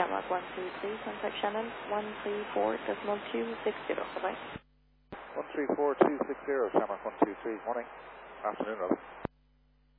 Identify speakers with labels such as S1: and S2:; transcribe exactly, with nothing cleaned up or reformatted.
S1: Shamrock one two three, contact Shannon one three four decimal two six zero. Bye-bye.
S2: one three four two six zero, Shamrock one two three, morning. Afternoon, rather.